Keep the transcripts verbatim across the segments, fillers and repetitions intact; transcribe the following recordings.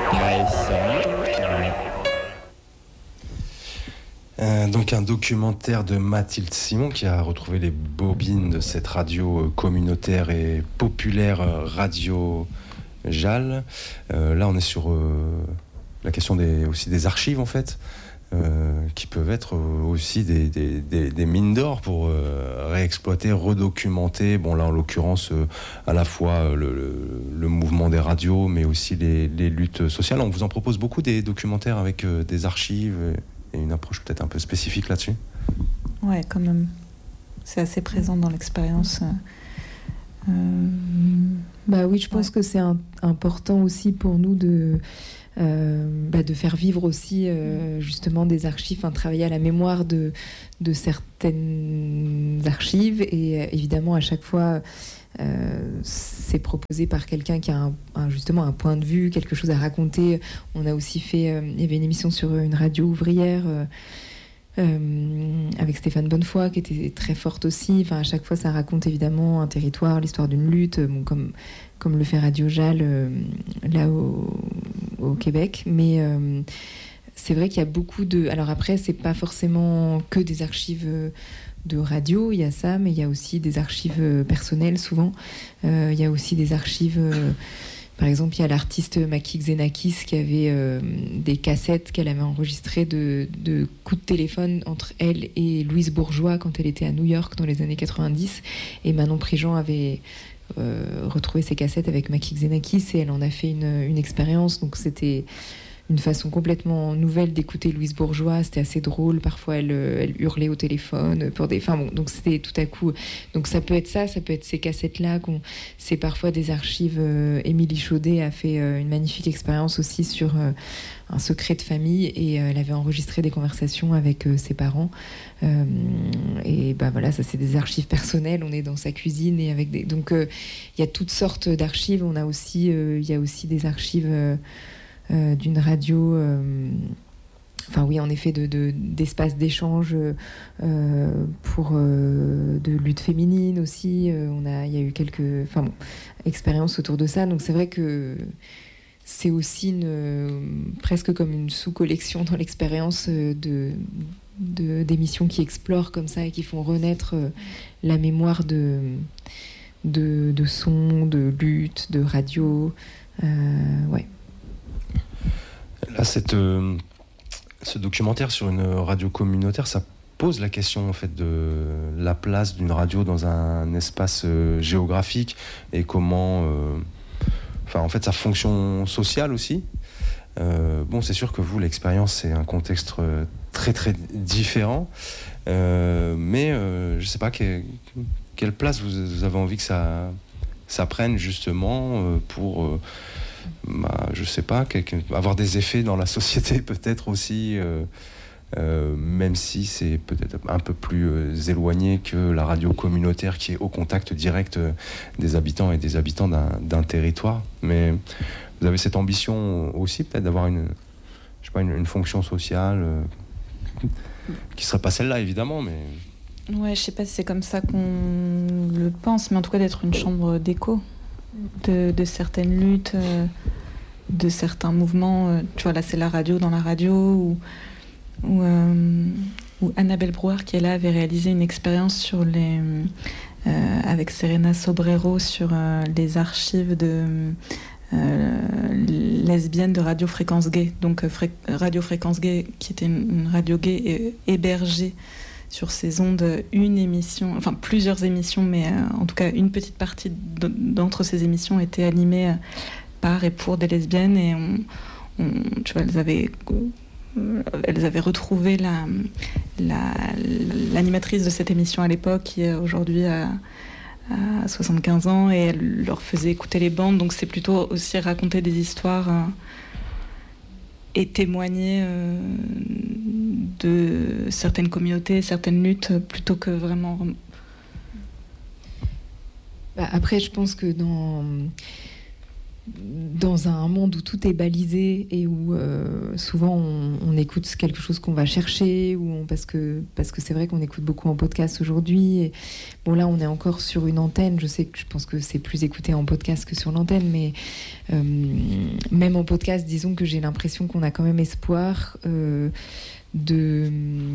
Euh, donc un documentaire de Mathilde Simon qui a retrouvé les bobines de cette radio communautaire et populaire Radio Jalles. Euh, là on est sur euh, la question des, aussi des archives en fait, euh, qui peuvent être aussi des, des, des, des mines d'or pour euh, réexploiter, redocumenter, bon là en l'occurrence euh, à la fois le, le, le mouvement des radios mais aussi les, les luttes sociales. On vous en propose beaucoup des documentaires avec euh, des archives et une approche peut-être un peu spécifique là-dessus. Ouais, quand même. C'est assez présent dans l'expérience. Euh... Bah oui, je pense ouais. que c'est un, important aussi pour nous de, euh, bah de faire vivre aussi euh, justement des archives, enfin, travailler à la mémoire de, de certaines archives. Et euh, évidemment, à chaque fois, euh, c'est proposé par quelqu'un qui a un, un, justement un point de vue, quelque chose à raconter. On a aussi fait, euh, il y avait une émission sur une radio ouvrière euh, euh, avec Stéphane Bonnefoy qui était très forte aussi. Enfin, à chaque fois, ça raconte évidemment un territoire, l'histoire d'une lutte, bon, comme, comme le fait Radio Jalles euh, là au, au Québec. Mais euh, c'est vrai qu'il y a beaucoup de... Alors après, c'est pas forcément que des archives... Euh, de radio, il y a ça, mais il y a aussi des archives personnelles souvent. Euh, il y a aussi des archives, euh, par exemple, il y a l'artiste Maki Xenakis qui avait euh, des cassettes qu'elle avait enregistrées de, de coups de téléphone entre elle et Louise Bourgeois quand elle était à New York dans les années quatre-vingt-dix. Et Manon Prigent avait euh, retrouvé ces cassettes avec Maki Xenakis et elle en a fait une, une expérience. Donc c'était une façon complètement nouvelle d'écouter Louise Bourgeois. C'était assez drôle. Parfois, elle, elle hurlait au téléphone pour des... Enfin bon, donc c'était tout à coup... Donc ça peut être ça, ça peut être ces cassettes-là. Qu'on... C'est parfois des archives. Euh, Émilie Chaudet a fait euh, une magnifique expérience aussi sur euh, un secret de famille et euh, elle avait enregistré des conversations avec euh, ses parents. Euh, et ben voilà, ça c'est des archives personnelles. On est dans sa cuisine et avec des... Donc il euh, y a toutes sortes d'archives. On a aussi... Il euh, y a aussi des archives... Euh, Euh, d'une radio, euh, enfin oui, en effet, de, de, d'espaces d'échange euh, pour euh, de lutte féminine aussi. Euh, on a, il y a eu quelques, enfin bon, expériences autour de ça. Donc c'est vrai que c'est aussi une, presque comme une sous-collection dans l'expérience de, de d'émissions qui explorent comme ça et qui font renaître la mémoire de de, de sons, de lutte, de radio. Euh, ouais. Là, cette, euh, ce documentaire sur une radio communautaire, ça pose la question en fait de la place d'une radio dans un espace euh, géographique et comment, euh, enfin en fait sa fonction sociale aussi. Euh, bon, c'est sûr que vous, l'expérience, c'est un contexte très très différent, euh, mais euh, je sais pas que, quelle place vous, vous avez envie que ça ça prenne justement euh, pour euh, Bah, je sais pas, avoir des effets dans la société peut-être aussi, euh, euh, même si c'est peut-être un peu plus euh, éloigné que la radio communautaire qui est au contact direct euh, des habitants et des habitants d'un, d'un territoire. Mais vous avez cette ambition aussi peut-être d'avoir une, je sais pas, une, une fonction sociale euh, qui serait pas celle-là évidemment, mais... Ouais, je sais pas si c'est comme ça qu'on le pense, mais en tout cas d'être une chambre d'écho de, de certaines luttes, euh, de certains mouvements. Euh, tu vois, là, c'est la radio dans la radio, ou, ou, euh, ou Annabelle Brouard, qui est là, avait réalisé une expérience sur les, euh, avec Serena Sobrero sur euh, les archives de euh, lesbiennes de Radio Fréquence Gay. Donc, euh, Fré- Radio Fréquence Gay, qui était une, une radio gay euh, hébergée sur ces ondes, une émission, enfin plusieurs émissions, mais euh, en tout cas une petite partie d'entre ces émissions était animée euh, par et pour des lesbiennes, et on, on, tu vois, elles avaient, euh, elles avaient retrouvé la, la, l'animatrice de cette émission à l'époque, qui est aujourd'hui à, à soixante-quinze ans, et elle leur faisait écouter les bandes. Donc c'est plutôt aussi raconter des histoires euh, et témoigner euh, de certaines communautés, certaines luttes, plutôt que vraiment... Bah après, je pense que dans... dans un monde où tout est balisé et où euh, souvent on, on écoute quelque chose qu'on va chercher, ou on, parce que parce que c'est vrai qu'on écoute beaucoup en podcast aujourd'hui. Et, bon, là on est encore sur une antenne. Je sais que je pense que c'est plus écouté en podcast que sur l'antenne, mais euh, même en podcast, disons que j'ai l'impression qu'on a quand même espoir euh, de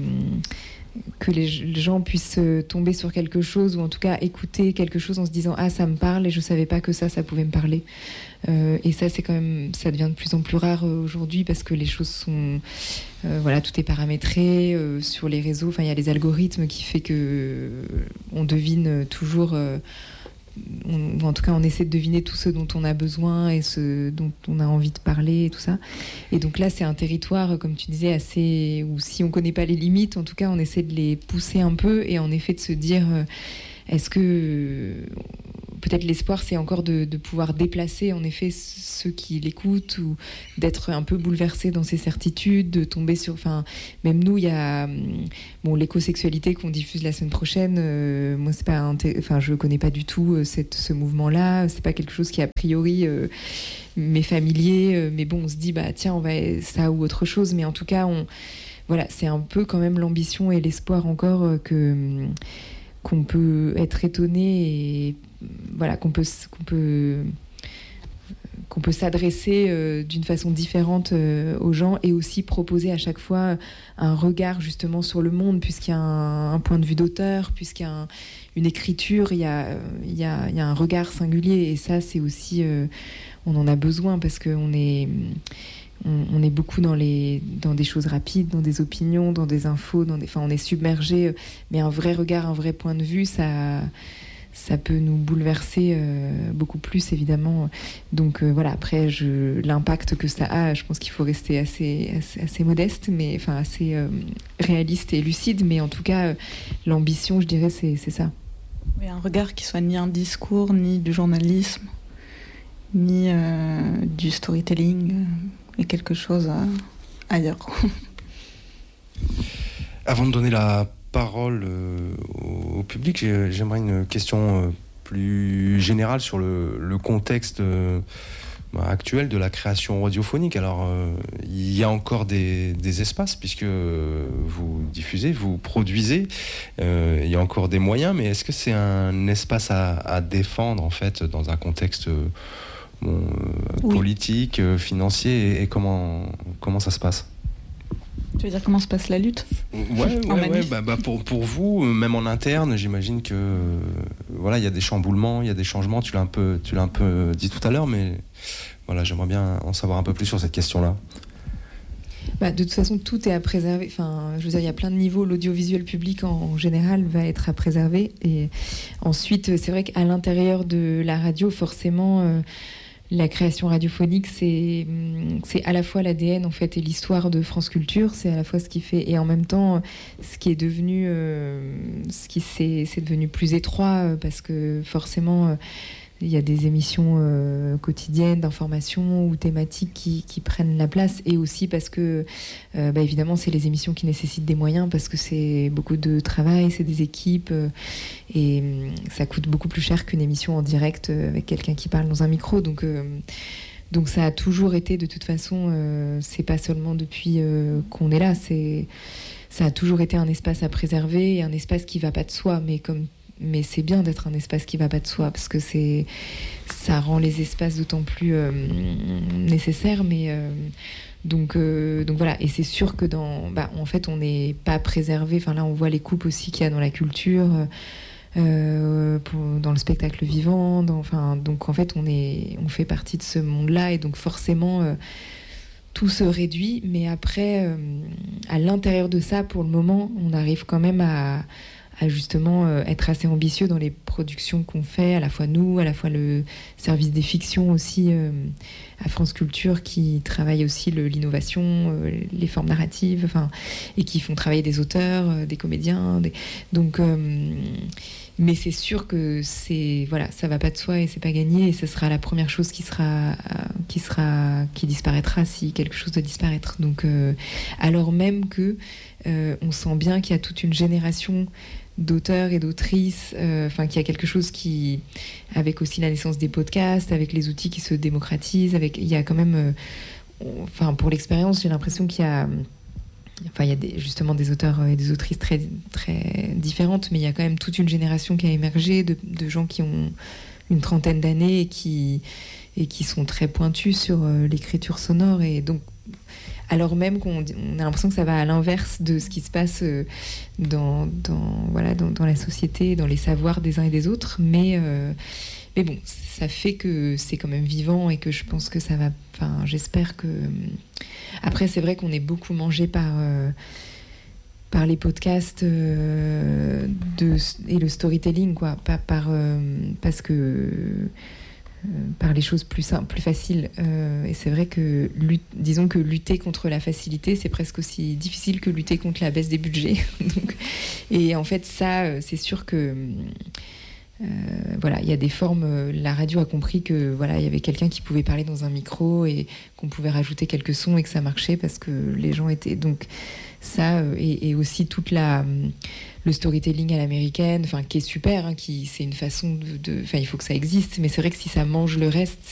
que les gens puissent tomber sur quelque chose, ou en tout cas écouter quelque chose en se disant ah, ça me parle et je savais pas que ça ça pouvait me parler. Euh, et ça, c'est quand même, ça devient de plus en plus rare euh, aujourd'hui, parce que les choses sont, euh, voilà, tout est paramétré euh, sur les réseaux. Enfin, il y a les algorithmes qui fait que euh, on devine toujours, euh, on, ou en tout cas, on essaie de deviner tout ce dont on a besoin et ce dont on a envie de parler et tout ça. Et donc là, c'est un territoire, comme tu disais, assez, où si on connaît pas les limites, en tout cas, on essaie de les pousser un peu, et en effet de se dire, euh, est-ce que euh, peut-être l'espoir, c'est encore de, de pouvoir déplacer en effet ceux qui l'écoutent, ou d'être un peu bouleversé dans ses certitudes, de tomber sur... Enfin, même nous, il y a bon, l'écosexualité qu'on diffuse la semaine prochaine. Euh, moi, c'est pas un, enfin, je connais pas du tout euh, cette, ce mouvement-là. C'est pas quelque chose qui, a priori, euh, m'est familier. Euh, mais bon, on se dit, bah tiens, on va ça ou autre chose. Mais en tout cas, on, voilà, c'est un peu quand même l'ambition et l'espoir encore euh, que... qu'on peut être étonné, et voilà, qu'on peut qu'on peut qu'on peut s'adresser euh, d'une façon différente euh, aux gens, et aussi proposer à chaque fois un regard justement sur le monde, puisqu'il y a un, un point de vue d'auteur, puisqu'il y a un, une écriture, il y a il y a il y a un regard singulier, et ça c'est aussi euh, on en a besoin, parce que on est On, on est beaucoup dans, les, dans des choses rapides, dans des opinions, dans des infos, dans des, enfin, on est submergé, mais un vrai regard, un vrai point de vue, ça, ça peut nous bouleverser euh, beaucoup plus, évidemment. Donc euh, voilà, après, je, l'impact que ça a, je pense qu'il faut rester assez, assez, assez modeste, mais enfin assez euh, réaliste et lucide, mais en tout cas, euh, l'ambition, je dirais, c'est, c'est ça. Oui, un regard qui soit ni un discours, ni du journalisme, ni euh, du storytelling, euh... et quelque chose ailleurs. Avant de donner la parole euh, au public, j'ai, j'aimerais une question euh, plus générale sur le, le contexte euh, actuel de la création radiophonique. Alors, euh, il y a encore des, des espaces, puisque vous diffusez, vous produisez, euh, il y a encore des moyens, mais est-ce que c'est un espace à, à défendre, en fait, dans un contexte... Euh, Bon, euh, oui. politique, euh, financier, et, et comment, comment ça se passe? Tu veux dire comment se passe la lutte? Ouais, ouais, ouais bah, bah pour, pour vous, même en interne, j'imagine que euh, voilà, il y a des chamboulements, il y a des changements, tu l'as un peu, tu l'as un peu dit tout à l'heure, mais voilà, j'aimerais bien en savoir un peu plus sur cette question-là. Bah, de toute façon, tout est à préserver. Enfin, je veux dire, il y a plein de niveaux. L'audiovisuel public, en, en général, va être à préserver. Et ensuite, c'est vrai qu'à l'intérieur de la radio, forcément... Euh, la création radiophonique, c'est, c'est à la fois l'A D N en fait, et l'histoire de France Culture. C'est à la fois ce qui fait, et en même temps ce qui est devenu, euh, ce qui c'est, c'est devenu plus étroit, parce que forcément euh, il y a des émissions euh, quotidiennes d'information ou thématiques qui, qui prennent la place, et aussi parce que euh, bah, évidemment c'est les émissions qui nécessitent des moyens, parce que c'est beaucoup de travail, c'est des équipes, euh, et ça coûte beaucoup plus cher qu'une émission en direct euh, avec quelqu'un qui parle dans un micro. Donc euh, donc ça a toujours été, de toute façon, euh, c'est pas seulement depuis euh, qu'on est là, c'est ça a toujours été un espace à préserver, et un espace qui va pas de soi, mais comme mais c'est bien d'être un espace qui va pas de soi, parce que c'est, ça rend les espaces d'autant plus euh, nécessaires. Mais euh, donc, euh, donc voilà. Et c'est sûr que dans, bah, en fait, on n'est pas préservé. Enfin là, on voit les coupes aussi qu'il y a dans la culture, euh, pour, dans le spectacle vivant. Dans, enfin, donc en fait, on est, on fait partie de ce monde-là, et donc forcément. Euh, tout se réduit, mais après, euh, à l'intérieur de ça, pour le moment, on arrive quand même à, à justement euh, être assez ambitieux dans les productions qu'on fait, à la fois nous, à la fois le service des fictions aussi, euh, à France Culture, qui travaille aussi le, l'innovation, euh, les formes narratives, enfin, et qui font travailler des auteurs, euh, des comédiens. Des... Donc, euh, mais c'est sûr que c'est voilà, ça va pas de soi et c'est pas gagné, et ce sera la première chose qui sera qui sera qui disparaîtra si quelque chose doit disparaître. Donc euh, alors même que euh, on sent bien qu'il y a toute une génération d'auteurs et d'autrices, euh, enfin qu'il y a quelque chose qui, avec aussi la naissance des podcasts, avec les outils qui se démocratisent, avec il y a quand même, euh, on, enfin pour l'expérience, j'ai l'impression qu'il y a Enfin, il y a des, justement des auteurs et des autrices très, très différentes, mais il y a quand même toute une génération qui a émergé de, de gens qui ont une trentaine d'années et qui, et qui sont très pointus sur euh, l'écriture sonore. Et donc, alors même qu'on on a l'impression que ça va à l'inverse de ce qui se passe euh, dans, dans, voilà, dans, dans la société, dans les savoirs des uns et des autres. Mais, euh, mais bon, ça fait que c'est quand même vivant et que je pense que ça va... Enfin, j'espère que... Après, c'est vrai qu'on est beaucoup mangé par, euh, par les podcasts euh, de, et le storytelling, quoi. Pas par, euh, parce que... Euh, par les choses plus simples, plus faciles. Euh, et c'est vrai que, lut- disons que lutter contre la facilité, c'est presque aussi difficile que lutter contre la baisse des budgets. Donc, et en fait, ça, c'est sûr que... Euh, voilà, il y a des formes. Euh, la radio a compris que voilà, il y avait quelqu'un qui pouvait parler dans un micro et qu'on pouvait rajouter quelques sons et que ça marchait parce que les gens étaient donc ça euh, et, et aussi toute la le storytelling à l'américaine, enfin qui est super, hein, qui c'est une façon de, enfin il faut que ça existe, mais c'est vrai que si ça mange le reste,